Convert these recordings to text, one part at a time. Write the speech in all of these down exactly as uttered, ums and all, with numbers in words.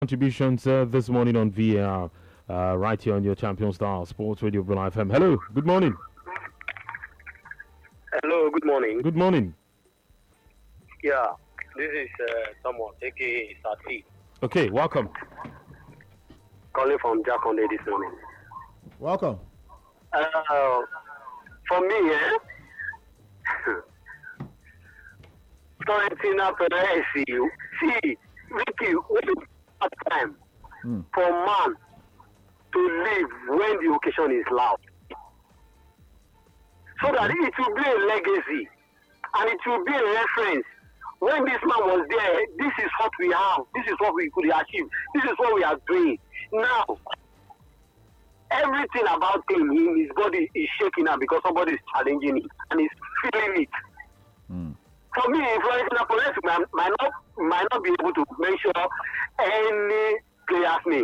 Contributions uh, this morning on V A R, uh, right here on your Champion Star Sports Radio Brunei F M. Hello, good morning. Hello, good morning. Good morning. Yeah, this is uh, someone, aka Sati, Okay, welcome. calling from Jakonde this morning. Welcome. Uh, for me, eh, Florentina Perez, see, Ricky, what is that time Hmm. for man to live when the occasion is loud? So that it will be a legacy and it will be a reference. When this man was there, this is what we have, this is what we could achieve, this is what we are doing. Now, everything about him in his body is shaking now because somebody is challenging it and he's feeling it. Hmm. For me, Florentina Perez might, might not might not be able to mention any player's name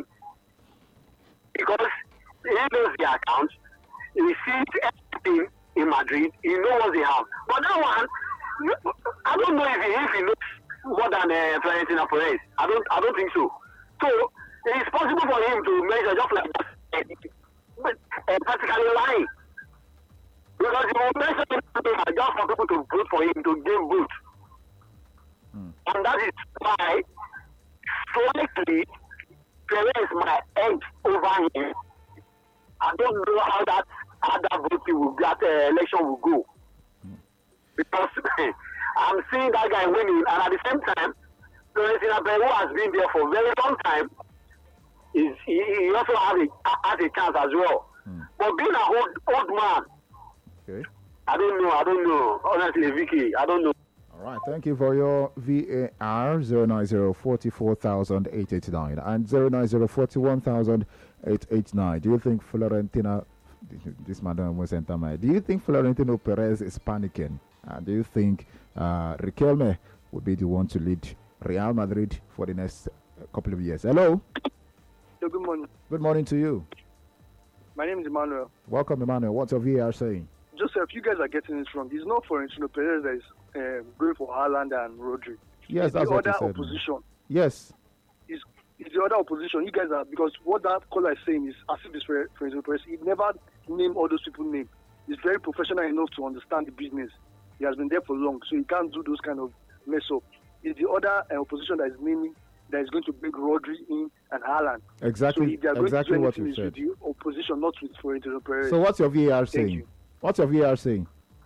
because he knows the account, he sees everything in Madrid, he knows what they have. But that one, I don't know if he, if he knows more than uh, Florentina Perez. I don't I don't think so. So it's possible for him to measure just like that, but uh, practically lying. Because he will mention everything just for people to vote for him to gain vote. Hmm. And that is why slightly Perez might edge over him. I don't know how that how that voting will that uh, election will go. Because I'm seeing that guy winning, and at the same time, Florentina Perez, who has been there for a very long time, is he, he also has a has a chance as well. Hmm. But being an old old man, Okay. I don't know. I don't know. Honestly, Vicky, I don't know. All right. Thank you for your V A R zero nine zero forty-four thousand eight eight nine and zero nine zero forty-one thousand eight eight nine. Do you think Florentina, this madam was enter my, do you think Florentino Perez is panicking? Uh, do you think uh, Riquelme would be the one to lead Real Madrid for the next uh, couple of years? Hello. So good morning. Good morning to you. My name is Emmanuel. Welcome, Emmanuel. What's your V A R saying? Joseph, you guys are getting this wrong. It's not Florentino Perez that is um, going for Haaland and Rodri. Yes, it's that's the what you other said. opposition. Yes. It's, it's the other opposition. You guys are, because what that caller is saying is as if it's Florentino Perez. He never named all those people's names. He's very professional enough to understand the business. He has been there for long, so he can't do those kind of mess up. It's the other uh, opposition that is naming that is going to bring Rodri in and Haaland. Exactly. So if they are going exactly to do what anything, you it's said. with the opposition, not with Florentino Perez. So what's your V A R Thank saying? you. What's your V A R saying?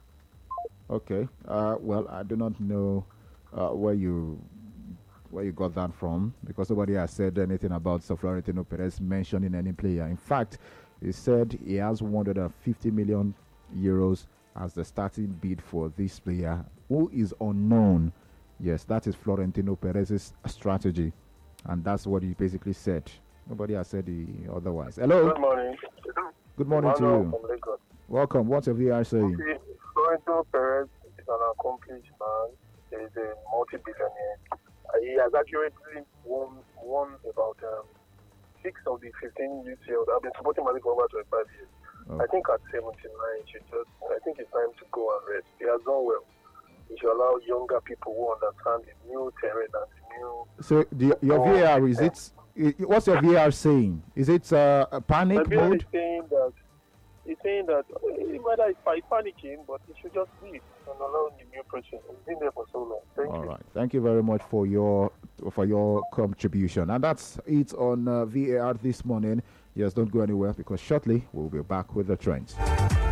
Okay. Uh, well, I do not know uh, where you where you got that from, because nobody has said anything about Sir Florentino Perez mentioning any player. In fact, he said he has one hundred fifty million euros as the starting bid for this player, who is unknown. Yes, that is Florentino Perez's strategy, and that's what he basically said. Nobody has said the otherwise. Hello. Good morning. Good morning to Emmanuel you. from Lagos. Welcome. What's your V A R saying? Okay, Florentino Perez is an accomplished man. He is a multi-billionaire. Uh, he has accurately won, won about um, six of the fifteen U C Ls. I've been supporting Mali for over twenty-five years. Oh. I think at seventy-nine, he should just, I think it's time to go and rest. He has done well. He should allow younger people who understand the new terrain and the new... So the, your Oh, V A R, is yeah. it, i- what's your V A R saying? Is it uh, a panic My brother mode? is saying that, he's saying that uh, whether it's pa- panicking, but he should just leave and allow the new person. He's been there for so long. Thank All you. right. Thank you very much for your for your contribution. And that's it on uh, V A R this morning. Yes, don't go anywhere, because shortly we'll be back with the trends.